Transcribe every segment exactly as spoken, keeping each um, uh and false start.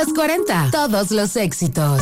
Los cuarenta, todos los éxitos.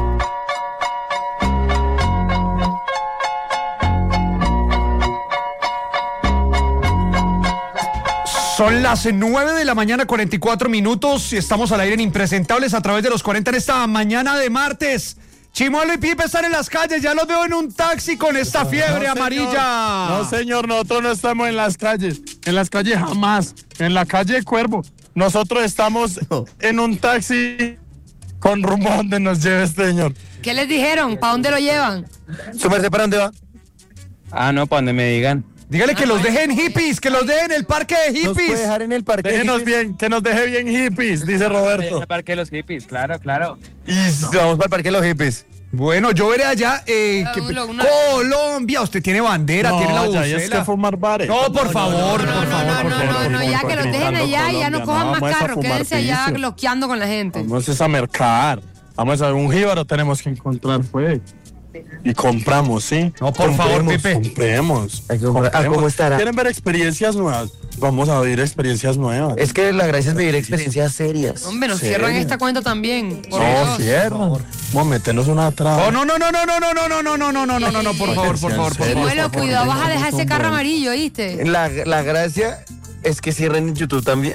Son las nueve de la mañana, cuarenta y cuatro minutos, y estamos al aire en Impresentables a través de los cuarenta en esta mañana de martes. Chimuelo y Pipe están en las calles, ya los veo en un taxi con esta fiebre no, amarilla. Señor. No, señor, nosotros no estamos en las calles, en las calles jamás, en la calle Cuervo. Nosotros estamos en un taxi con rumbo a donde nos lleve este señor. ¿Qué les dijeron? ¿Para dónde lo llevan? ¿Su merced para dónde va? Ah, no, para donde me digan. Dígale que Ah, los no, dejen no, hippies, que los dejen en el parque de Nos puede hippies. dejar en el parque. Déjenos bien, que nos deje bien hippies, dice Roberto. El parque de los hippies, claro, claro. Y vamos para el parque de los hippies. Bueno, yo veré allá, eh, que- Uno, una- Colombia, usted tiene bandera, No, tiene la ya, y es bucela. que fumar bares. No, por favor, No, por no, favor, no, por no, favor. no, no, ya que los dejen allá y ya no cojan más carros, quédense allá bloqueando. bloqueando con la gente. Vamos es a mercar. Vamos a ver, un jíbaro tenemos que encontrar, pues. Y compramos, ¿sí? No, por favor, Compremos, Pipe. Compremos. Hay que comprar- ah, compremos. ¿cómo estará? ¿Quieren ver experiencias nuevas? Vamos a vivir experiencias nuevas. Es que la gracia es vivir experiencias serias. Hombre, nos ¿Sí? cierran esta cuenta también. Por No, Dios. cierra. Vamos a meternos una traba. Oh, no, no, no, no, no, no, no, no, no, no, no, no, no, no, por favor, por favor, por favor. Bueno, cuidado, vas a dejar ese carro amarillo, ¿viste? La, la gracia es que cierren en YouTube también.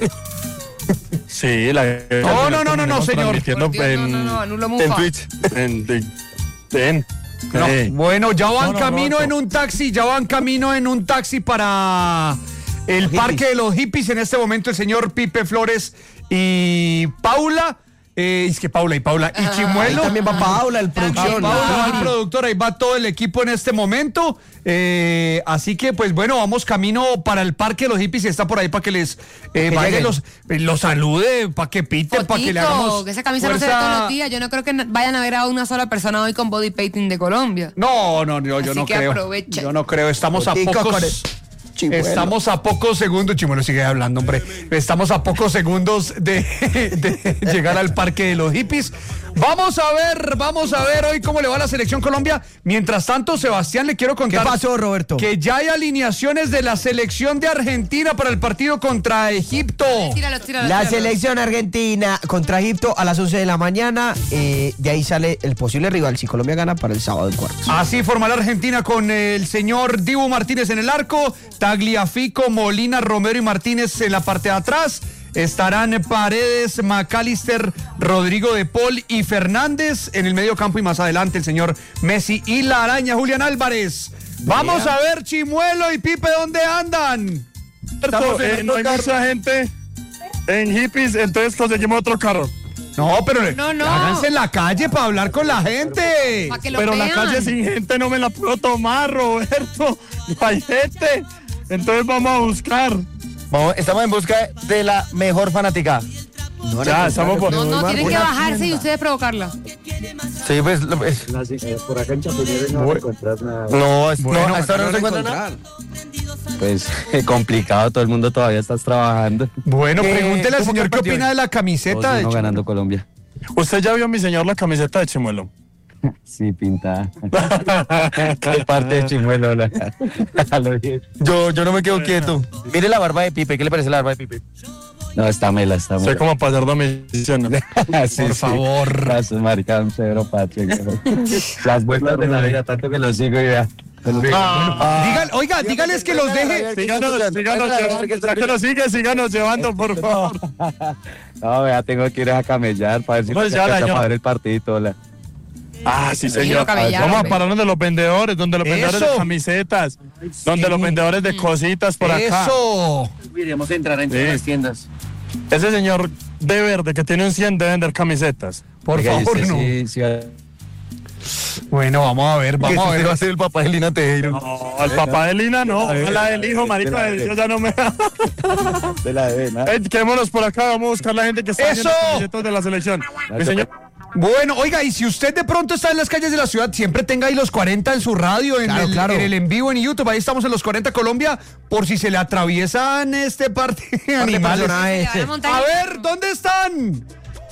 Sí, la. No, no, no, no, no, señor. Transmitiendo Por Dios, no, en, no, no, anulo En Mufa. Twitch. en, en, en- No, eh. bueno, ya van No, no, camino no, en no. un taxi, ya van camino en un taxi para el Los parque hippies. de los hippies. En este momento el señor Pipe y Paula. Eh, es que Paula y Paula y Chimuelo. También va Paula, el También producción. Paula, va. el productor, ahí va todo el equipo en este momento. Eh, así que, pues bueno, vamos camino para el parque de los hippies y está por ahí para que les eh, Que vaya y lleguen. los, los salude, para que piten, para que le Fotito, hagamos. que esa camisa no se ve fuerza. todos los días. Yo no creo que vayan a ver a una sola persona hoy con body painting de Colombia. No, no, no, yo Así no que creo. aprovechen. Yo no creo. Estamos a Fotico con pocos. el Chimuelo. Estamos a pocos segundos, Chimuelo sigue hablando, hombre. Estamos a pocos segundos de, de llegar al parque de los hippies. Vamos a ver, vamos a ver hoy cómo le va a la selección Colombia. Mientras tanto, Sebastián, le quiero ¿Qué contar pasó, Roberto? que ya hay alineaciones de la selección de Argentina para el partido contra Egipto. Tíralo, tíralo, La tíralo. selección argentina contra Egipto a las once de la mañana. Eh, de ahí sale el posible rival si Colombia gana para el sábado en cuartos. Así forma la Argentina con el señor Dibu Martínez en el arco, Tagliafico, Molina, Romero y Martínez en la parte de atrás. Estarán Paredes, McAllister, Rodrigo de Paul y Fernández en el medio campo y más adelante el señor Messi y la araña Julián Álvarez. Vamos a ver, Chimuelo y Pipe, ¿dónde andan? Roberto, eh, no hay mucha gente en hippies, entonces conseguimos otro carro. No, pero No, no. háganse en la calle para hablar con la gente. Pa' que lo Pero la vean. calle sin gente no me la puedo tomar, Roberto. No hay gente. Entonces vamos a buscar. Vamos, estamos en busca de la mejor fanática. Ya, estamos por. No, no, tienen que Una bajarse y tienda. ustedes provocarla. Sí, pues. lo- es- Por acá en Chapinero no Bueno. encontrás nada. no, es- Bueno, no, hasta ahora no se encuentra nada. Pues complicado, todo el mundo todavía estás trabajando. Bueno, Eh, pregúntele al ¿cómo señor qué compartió? opina de la camiseta de No ganando Colombia. ¿Usted ya vio, mi señor, la camiseta de Chimuelo? Sí, pintada. ¿Qué parte de Chimuelo? La, a lo bien. Yo, yo no me quedo quieto. Mire la barba de Pipe. ¿Qué le parece la barba de Pipe? No, está mela, está Sé mela. cómo pasar domicilio. Sí, Por sí. favor. Gracias, marica, un cedro patrio. Las vueltas de la vida, tanto que lo sigo y vea. Dígale- oiga, dígales que los deje. Síganos, síganos, llevando, ya que nos sigue, síganos llevando, por favor. No, vea, tengo que ir a camellar para ver si Pues me ya, alcanza dañó. para ver el partido. La... Ah, sí, señor. camellar, Vamos a hombre. parar donde los vendedores, donde los vendedores Eso. de camisetas, donde los vendedores de cositas por acá. Eso. Iremos a entrar Sí. las tiendas. Ese señor de verde que tiene un cien de vender camisetas. Por Oiga, y favor, usted no. sí, sí, Bueno, vamos a ver, vamos a ver. va a ser el papá de Lina Tejero. No, el papá de Lina no, ojalá del hijo, marica, de la- yo ya no me... de la de nada. Eh, quedémonos por acá, vamos a buscar la gente que está haciendo ¡Eso! camisetas de la selección. Mi señor, Bueno, oiga, y si usted de pronto está en las calles de la ciudad, siempre tenga ahí los cuarenta en su radio, en, Claro, el, claro. en el en vivo en YouTube. Ahí estamos en los cuarenta Colombia, por si se le atraviesan este parte de animales. personajes. Se van a montar- A ver, ¿dónde están?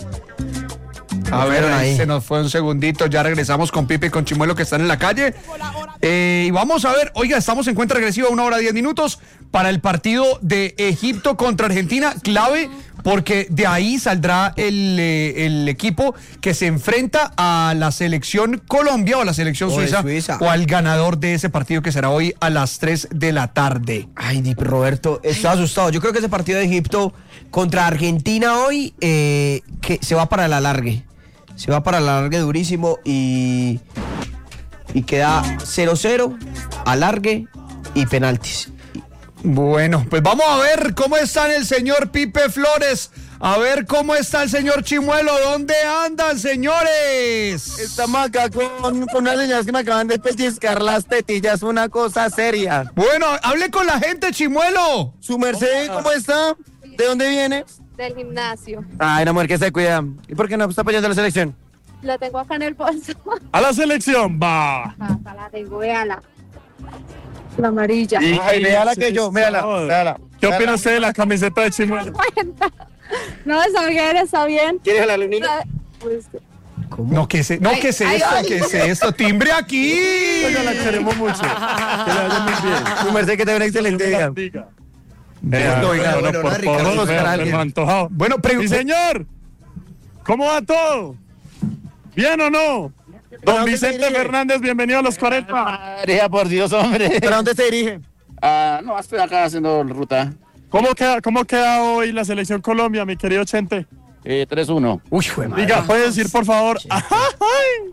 A ver, fueron ahí ahí. se nos fue un segundito, ya regresamos con Pipe y con Chimuelo que están en la calle. Eh, y vamos a ver, oiga, estamos en cuenta regresiva, una hora diez minutos para el partido de Egipto contra Argentina, clave porque de ahí saldrá el, eh, el equipo que se enfrenta a la selección Colombia o a la selección O de Suiza, Suiza. o al ganador de ese partido que será hoy a las tres de la tarde. Ay, Di Roberto, estoy asustado. Yo creo que ese partido de Egipto contra Argentina hoy eh, que se va para el alargue. Se va para el alargue durísimo y, y queda cero cero, alargue y penaltis. Bueno, pues vamos a ver cómo está el señor Pipe Flores. A ver cómo está el señor Chimuelo. ¿Dónde andan, señores? Estamos acá con, con unas señoras que me acaban de pellizcar las tetillas, una cosa seria. Bueno, hable con la gente, Chimuelo. Su merced, ¿cómo está? ¿De dónde viene? Del gimnasio. Ay, una mujer que se cuida. ¿Y por qué no está apoyando a la selección? La tengo acá en el bolso. A la selección, va. Acá la tengo, véala. La amarilla. Y- Ay, véala que yo, véala, véala. ¿Qué opina usted de la camiseta de Chimuelo? No, está bien, está bien. ¿Quieres jalarle un hilo? Pues, No, que se, no, Ay, que se ay, esto, ay. que se esto. ¡Timbre aquí! Oiga, la queremos mucho. Que la vaya muy bien. Su merced que tenga un excelente día. Diga. Vea, Oiga, Bueno, bueno, por nada, Ricardo, favor, buscar a vea, alguien. me antojado. Bueno, pre- ¡Sí, señor! ¿Cómo va todo? ¿Bien o no? Don dónde se Vicente dirige? Fernández, bienvenido a los cuarenta. María, por Dios, hombre. ¿Para dónde se dirige? Ah, no, estoy acá haciendo ruta. ¿Cómo queda, ¿Cómo queda hoy la selección Colombia, mi querido Chente? Eh, tres uno. Uy, jue madre. Diga, ¿puede decir, por favor? ¡Ajá! ¡Ay!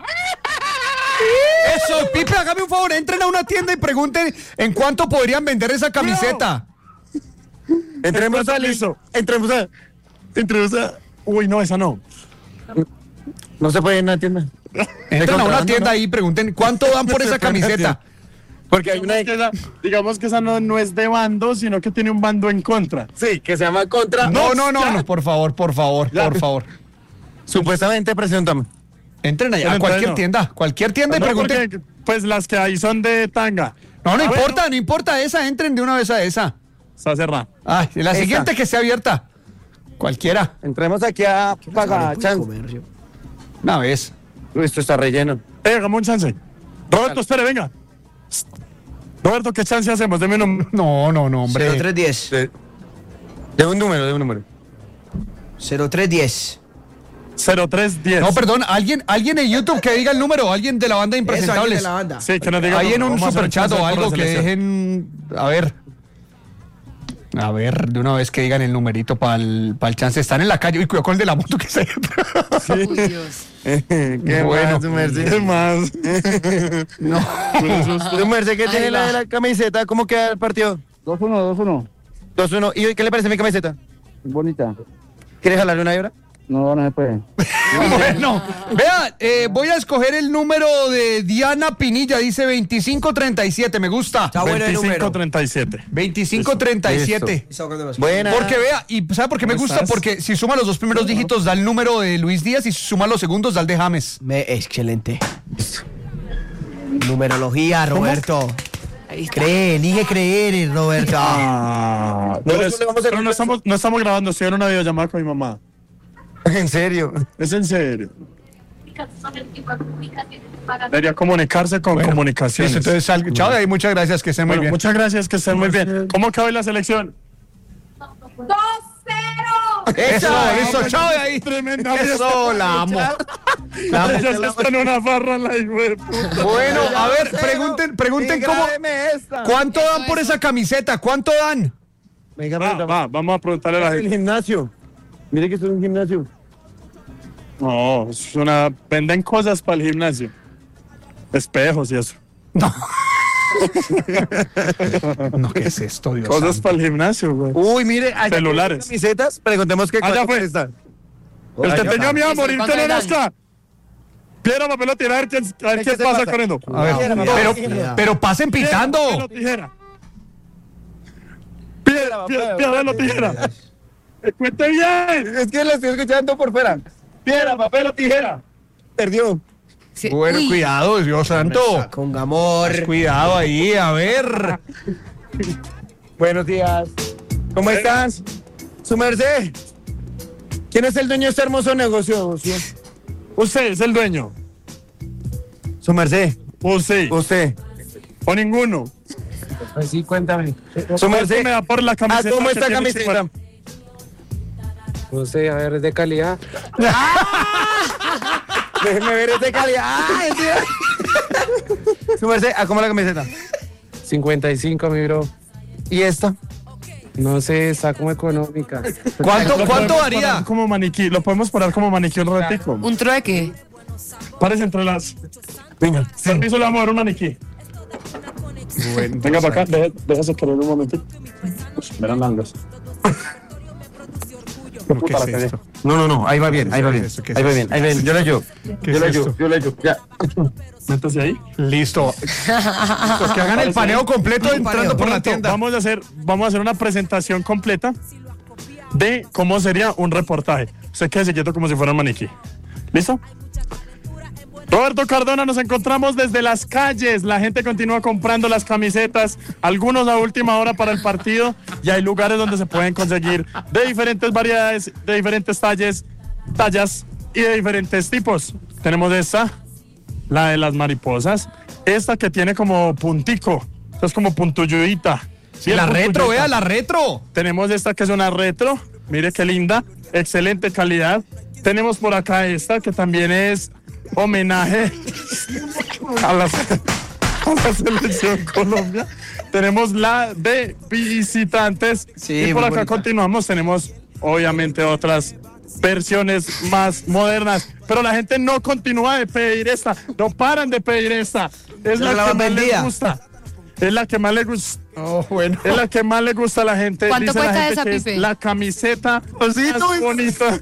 Eso, Pipe, hágame un favor, entren a una tienda y pregunten en cuánto podrían vender esa camiseta. Entremos a listo. Entremos a. Entremos a. Uy, no, esa no. No se puede ir en la tienda. Entren a una contrabando, tienda ¿no? ahí y pregunten cuánto dan por esa camiseta. Porque hay una. Digamos que esa, digamos que esa no, no es de bando, sino que tiene un bando en contra. Sí, que se llama contra. No, no, no, no, por favor, por favor, por favor. Supuestamente preséntame. Entren allá a Pero cualquier entonces no. tienda, cualquier tienda y No, pregunten. porque, pues las que hay son de tanga. No, no Ah, importa, bueno, no importa esa, entren de una vez a esa. Está cerrada. Ay, la Esa. siguiente que esté abierta. Cualquiera, Entremos aquí a Pagachan. Comercio. una vez. Uy, esto está relleno. Eh, hagamos un chance. Roberto, espere, venga. Roberto, ¿qué chance hacemos? Deme un... No, no, no, hombre. cero tres diez. De, de un número, de un número. cero tres diez. cero tres diez. No, perdón, alguien, alguien en YouTube que diga el número, alguien de la banda Eso, alguien Impresentables. de la banda. Sí, que nos diga. Ahí en un Vamos a hacer superchat chance o por la algo que selección. dejen. A ver. A ver, de una vez que digan el numerito para el chance. Están en la calle. Uy, cuidado con el de la moto que está ahí atrás. Uy, Dios. Qué Bueno. más, su merced. ¿Qué más? No. Su merced que tiene Ahí la va. de la camiseta, ¿cómo queda el partido? dos uno, dos uno. dos uno. ¿Y qué le parece mi camiseta? Bonita. ¿Quieres jalarle una hebra? No, no se puede. Bueno, vea, eh, voy a escoger el número de Diana Pinilla. Dice veinticinco treinta y siete. Me gusta. Está bueno el veinticinco número. treinta y siete. veinticinco treinta y siete. Está buscando más. Buena. Porque vea, y ¿sabe por qué me ¿Cómo gusta? estás? Porque si suma los dos primeros dígitos da el número de Luis Díaz y si suma los segundos da el de James. Me- excelente. Numerología, Roberto. Ahí está. Cree, elige creer, Roberto. Ah, pero, Nosotros es- le vamos a hacer pero no, un- estamos, no estamos grabando, estoy en una videollamada con mi mamá. En serio. Es en serio. Debería comunicarse con comunicaciones. Listo, entonces, sal- chao de ahí, muchas gracias, que estén muy Bueno, bien. muchas gracias, que estén muy bien. ¿Cómo quedó hoy la selección? ¡dos cero! Eso, listo, chao de ahí. Tremenda Eso, la amo. La amo. Ya se está en una farra la hijo de puta. Bueno, a ver, pregunten, pregunten cómo, esta. ¿cuánto dan por esa camiseta? ¿Cuánto dan? Venga, Va, venga, va, vamos a preguntarle a la El gente. gimnasio. Mire que esto es un gimnasio. No, es una... Venden cosas para el gimnasio. Espejos y eso. No. No, ¿qué es esto, Dios Cosas santo? para el gimnasio, güey. Uy, mire, allá Celulares. hay camisetas. Preguntemos qué Allá cuánto fue. cuesta. El que tenga miedo a Eso, morir, ¿cuánto que no le dan? nazca. Piedra, papel o tijera, a ver qué, a ver ¿Qué qué se pasa pasa? corriendo. A ver, Piedra, papel, pero, tijera. pero pasen Piedra, pitando. papel o tijera. Piedra, piedra, piedra, papel o tijera. Eh, Cuente bien. Es que la estoy escuchando por fuera. Piedra, papel o tijera. Perdió. Sí. Bueno, Uy, cuidado, Dios santo. Con amor. Cuidado ahí, a ver. Buenos días. ¿Cómo estás? Su merced. ¿Quién es el dueño de este hermoso negocio? ¿Sí? Usted es el dueño. Su merced. Usted. Usted. O ninguno. Pues sí, cuéntame. Su merced. ¿Cuánto me da por la ¿A camiseta? cómo que está tiene camiseta? Chihuahua? No sé, a ver, es de calidad. Déjeme ver este calidad. ¡Ay, tío! Su merced, ¿a cómo la camiseta? cincuenta y cinco, mi bro. ¿Y esta? No sé, está como económica. ¿Cuánto, Lo cuánto podemos varía? poner Como maniquí, lo podemos poner como maniquí un ratico. Un trueque. Parece entre las. Venga, permiso, le vamos a dar un maniquí. Bueno, Venga para acá, deje- déjase querer un momentito. Verán langas. ¿Pero qué es esto? No, no, no, ahí va bien, ahí va ¿Qué es bien. esto? ¿Qué es Ahí va esto? bien, ahí va bien. Yo le ayudo. ¿Qué Yo es le ayudo, esto? yo le ayudo. Ya. Métase ahí. Listo. Listo, que hagan el paneo completo entrando por la Pronto, tienda. Vamos a hacer, vamos a hacer una presentación completa de cómo sería un reportaje. Usted quédese quieto como si fuera un maniquí. ¿Listo? Roberto Cardona, nos encontramos desde las calles. La gente continúa comprando las camisetas, algunos a última hora para el partido, y hay lugares donde se pueden conseguir de diferentes variedades, de diferentes talles, tallas y de diferentes tipos. Tenemos esta, la de las mariposas, esta que tiene como puntico, es como puntuyudita. Sí, la retro, puntuyudita. vea, la retro. Tenemos esta que es una retro, mire qué linda, excelente calidad. Tenemos por acá esta que también es homenaje a la, a la selección Colombia. Tenemos la de visitantes. Sí, y por muy acá bonita. continuamos. Tenemos obviamente otras versiones más modernas. Pero la gente no continúa de pedir esta. No paran de pedir esta. Es la, la que más más les vendida. gusta. Es la que más le gusta. Oh, bueno. Es la que más le gusta a la gente. ¿Cuánto Dice la cuesta gente esa, que es Pipe? la camiseta Osito, más bonita.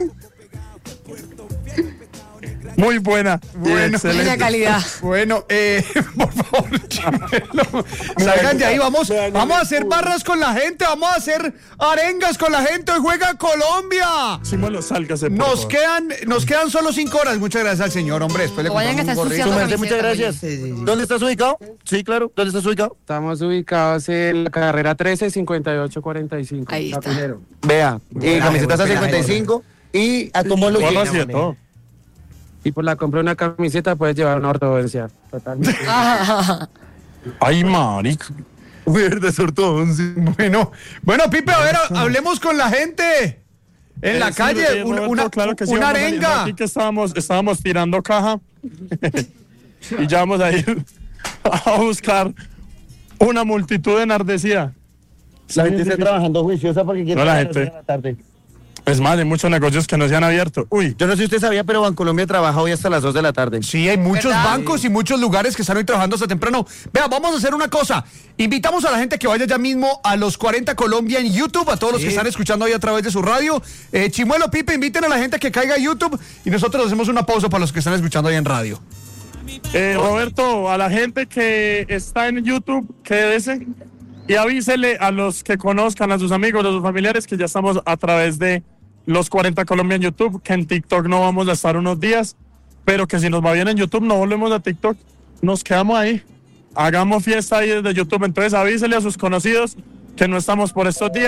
Muy buena. Bueno. Excelente. Buena calidad. Bueno, eh, por favor, Chimelo, salgan de ahí, vamos, vamos a hacer barras con la gente, vamos a hacer arengas con la gente, hoy juega Colombia. Chimuelo, sálgase, por Nos favor. quedan, nos quedan solo cinco horas, muchas gracias al señor, hombre, después le O vayan que compramos un está gorrito. ensuciando Su merced, camiseta, muchas gracias. Sí, sí, sí. ¿Dónde estás ubicado? Sí, claro. ¿Dónde estás ubicado? Estamos ubicados en la carrera trece, cincuenta y ocho, cuarenta y cinco. Ahí está. Lapinero. Vea, y camisetas a cincuenta y cinco. ¿Y a cómo lo Gorro llena, así de mami? todo. Y por la compra de una camiseta puedes llevar una ortodoncia. Totalmente. Ay, marica. Verde sortón, sí. Bueno, bueno, Pipe, a ver, hablemos con la gente en la Eh, sí, calle, eh, una, Roberto, una, claro que sí, una vamos a salir. arenga. Aquí que estábamos, estábamos tirando caja y ya vamos a ir a buscar una multitud enardecida. La gente está trabajando juiciosa porque quiere No, la trabajar gente. a la tarde. Es más, hay muchos negocios que no se han abierto. Uy, Yo no sé si usted sabía, pero Bancolombia trabaja hoy hasta las dos de la tarde. Sí, hay muchos ¿Verdad? bancos y muchos lugares que están hoy trabajando hasta temprano. Vea, vamos a hacer una cosa. Invitamos a la gente que vaya ya mismo a los cuarenta Colombia en YouTube, a todos los que están escuchando ahí a través de su radio. Eh, Chimuelo, Pipe, inviten a la gente que caiga a YouTube y nosotros hacemos una pausa para los que están escuchando ahí en radio. eh, Roberto, a la gente que está en YouTube, quédese y avísele a los que conozcan, a sus amigos, a sus familiares, que ya estamos a través de los cuarenta Colombia en YouTube, que en TikTok no vamos a estar unos días, pero que si nos va bien en YouTube no volvemos a TikTok, nos quedamos ahí, hagamos fiesta ahí desde YouTube. Entonces avísele a sus conocidos que no estamos por estos días.